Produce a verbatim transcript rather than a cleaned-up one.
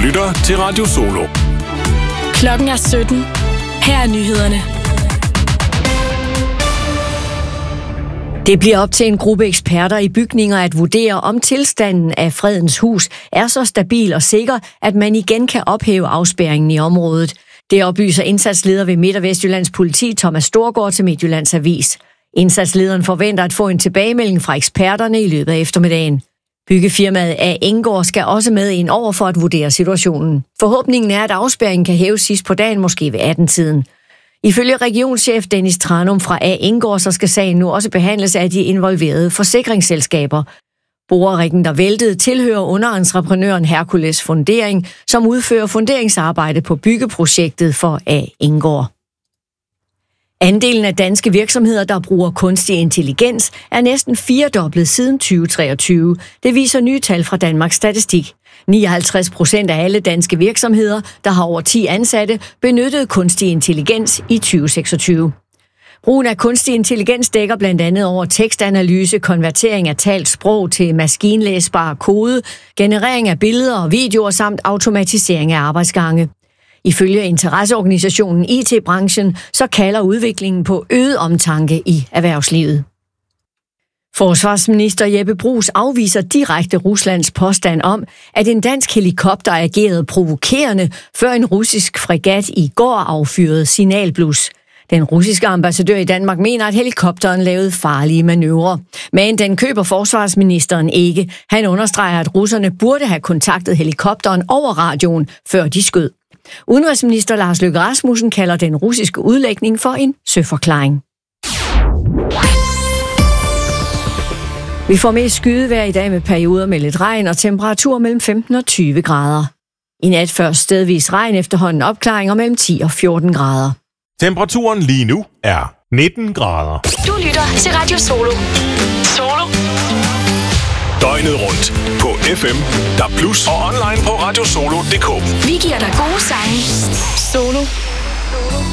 lytter til Radio Solo. Klokken er sytten. Her er nyhederne. Det bliver op til en gruppe eksperter i bygninger at vurdere, om tilstanden af Fredens Hus er så stabil og sikker, at man igen kan ophæve afspærringen i området. Det oplyser indsatsleder ved Midt- og Vestjyllands politi Thomas Storgård til Midtjyllands Avis. Indsatslederen forventer at få en tilbagemelding fra eksperterne i løbet af eftermiddagen. Byggefirmaet A. Enggaard skal også med ind over for at vurdere situationen. Forhåbningen er, at afspærringen kan hæves sidst på dagen, måske ved atten-tiden. Ifølge regionschef Dennis Tranum fra A. Enggaard, så skal sagen nu også behandles af de involverede forsikringsselskaber. Boreriggen, der væltede, tilhører underentreprenøren Hercules Fundering, som udfører funderingsarbejde på byggeprojektet for A. Enggaard. Andelen af danske virksomheder, der bruger kunstig intelligens, er næsten firedoblet siden tyve treogtyve. Det viser nye tal fra Danmarks Statistik. nioghalvtreds procent af alle danske virksomheder, der har over ti ansatte, benyttede kunstig intelligens i tyve seksogtyve. Brugen af kunstig intelligens dækker blandt andet over tekstanalyse, konvertering af talt sprog til maskinlæsbar kode, generering af billeder og videoer samt automatisering af arbejdsgange. Ifølge interesseorganisationen I T-branchen, så kalder udviklingen på øget omtanke i erhvervslivet. Forsvarsminister Jeppe Bruus afviser direkte Ruslands påstand om, at en dansk helikopter agerede provokerende, før en russisk fregat i går affyrede signalblus. Den russiske ambassadør i Danmark mener, at helikopteren lavede farlige manøvrer. Men den køber forsvarsministeren ikke. Han understreger, at russerne burde have kontaktet helikopteren over radioen, før de skød. Udenrigsminister Lars Løkke Rasmussen kalder den russiske udlægning for en søforklaring. Vi får mest skydevejr i dag med perioder med lidt regn og temperatur mellem femten og tyve grader. I nat først stedvis regn, efterhånden opklaringer mellem ti og fjorten grader. Temperaturen lige nu er nitten grader. Du lytter til Radio Solo. Solo. Døgnet rundt på F M, D A B plus, og online på radiosolo punktum d k. Vi giver dig gode sange. Solo.